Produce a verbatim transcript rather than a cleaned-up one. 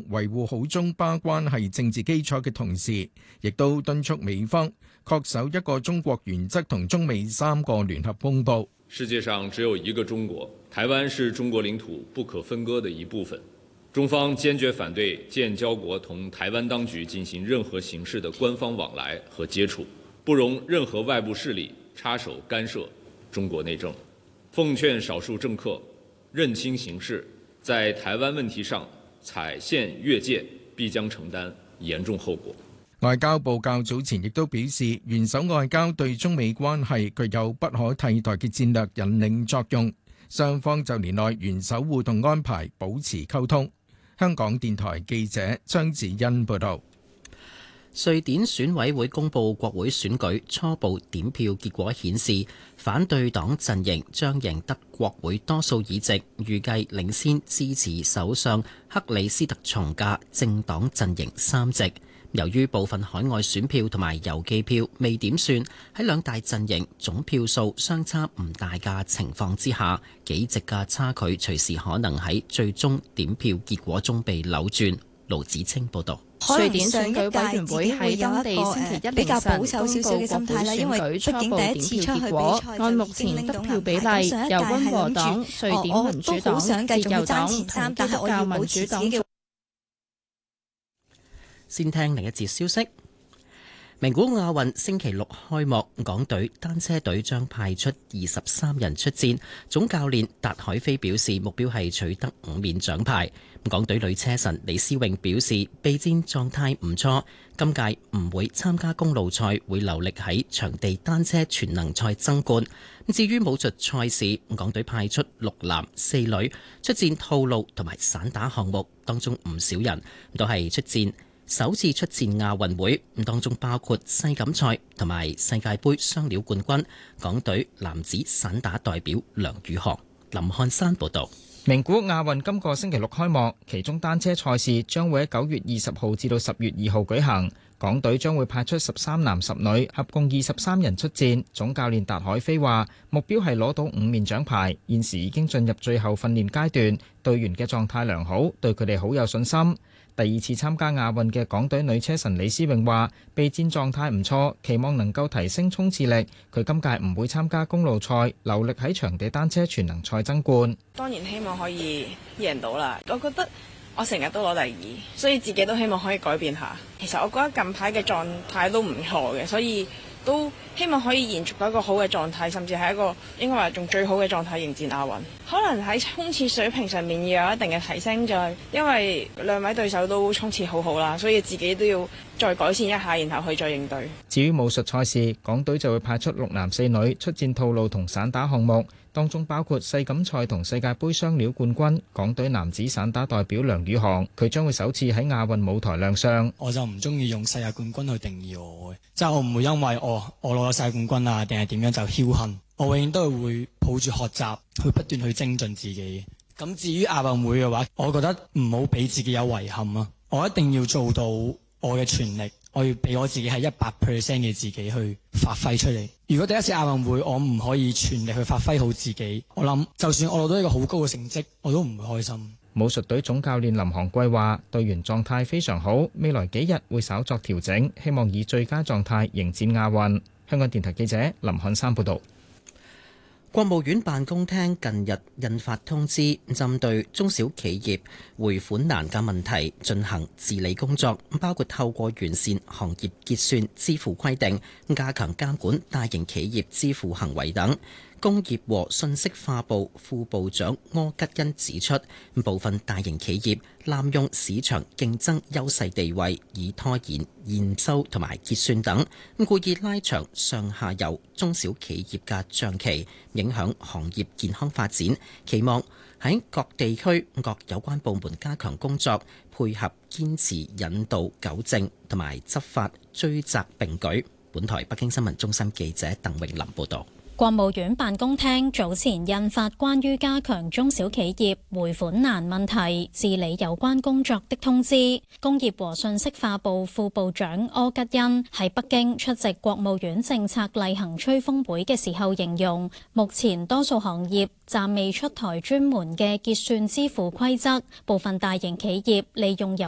維護好中巴關係政治基礎嘅同時，亦都敦促美方恪守一個中國原則同中美三個聯合公報。 世界上只有一個中國，台灣是中國領土不可分割的一部分。中方堅決反對建交國同台灣當局進行任何形式的官方往來和接觸，不容任何外部勢力插手干涉中國內政。奉勸少數政客認清形勢，在台灣問題上踩線越界，必將承擔嚴重後果。 外交部較早前亦都表示，元首外交對中美關係具有不可替代嘅戰略引領作用，雙方就年內元首互動安排保持溝通。香港電台記者張子欣報道。 瑞典選委會公布國會選舉初步點票結果顯示，反對黨陣營將贏得國會多數議席，預計領先支持首相克里斯特松嘅政黨陣營三席。由於部分海外選票同埋郵寄票未點算，喺兩大陣營總票數相差唔大嘅情況之下，幾席嘅差距隨時可能喺最終點票結果中被扭轉。盧子清報導。 瑞典選舉委員會喺當地星期一凌晨公布國會選舉初步點票結果，按目前得票比例，由溫和黨、瑞典民主黨、自由黨同基督教民主黨。 先聽另一節消息。名古屋亞運星期六開幕，港隊單車隊將派出二十三人出戰。總教練達海飛表示，目標係取得五面獎牌。港隊女車神李思穎表示，備戰狀態唔錯，今屆唔會參加公路賽，會留力喺場地單車全能賽爭冠。至於武術賽事，港隊派出六男四女出戰套路同埋散打項目，當中唔少人都係出戰首次出戰亞運會，咁當中包括世錦賽同埋世界盃雙料冠軍港隊男子散打代表梁宇航。林漢山報導。 名古屋亞運今個星期六開幕，其中單車賽事將會喺九月二十號至到十月二號舉行。港隊將會派出十三男十女，合共二十三人出戰。總教練達海飛話，目標係攞到五面獎牌。現時已經進入最後訓練階段，隊員嘅狀態良好，對佢哋好有信心。第二次參加亞運嘅港隊女車神李思穎話，備戰狀態唔錯，期望能夠提升衝刺力。佢今屆唔會參加公路賽，留力喺場地單車全能賽爭冠。 當然希望可以贏到啦。我覺得我成日都攞第二，所以自己都希望可以改變下。其實我覺得近排嘅狀態都唔錯嘅，所以都希望可以延續一個好嘅狀態，甚至係一個應該話仲最好嘅狀態迎戰亞運。可能喺衝刺水平上面要有一定嘅提升，就係因為兩位對手都衝刺好好啦，所以自己都要再改善一下，然後去再應對。 至於武術賽事，港隊就會派出六男四女出戰套路同散打項目，當中包括世錦賽同世界盃雙料冠軍港隊男子散打代表梁宇航，佢將會首次喺亞運舞台亮相。 我就唔中意用世界冠軍去定義我嘅，即係我唔會因為我我攞咗世界冠軍啊，定係點樣就僥倖。我永遠都係會抱住學習，去不斷去精進自己。咁至於亞運會嘅話，我覺得唔好俾自己有遺憾啊！我一定要做到我嘅全力，我要俾我自己係一百 percent 嘅自己去發揮出嚟。如果第一次亞運會我唔可以全力去發揮好自己，我諗就算我攞到一個好高嘅成績，我都唔會開心。 武術隊總教練林航貴話，隊員狀態非常好，未來幾日會稍作調整，希望以最佳狀態迎戰亞運。香港電台記者林漢山報道。 國務院辦公廳近日印發通知，針對中小企業匯款難嘅問題進行治理工作，包括透過完善行業結算支付規定，加強監管大型企業支付行為等。工業和信息化部副部長柯吉恩指出，部分大型企業濫用市場競爭優勢地位，以拖延驗收同埋結算等，故意拉長上下游中小企業嘅賬期，影響行業健康發展。期望喺各地區各有關部門加強工作，配合堅持引導糾正同埋執法追責並舉。本台北京新聞中心記者鄧永林報道。 國務院辦公廳早前印發關於加強中小企業匯款難問題治理有關工作的通知。工業和信息化部副部長柯吉恩喺北京出席國務院政策例行吹風會嘅時候形容，目前多數行業暫未出台專門嘅結算支付規則，部分大型企業利用有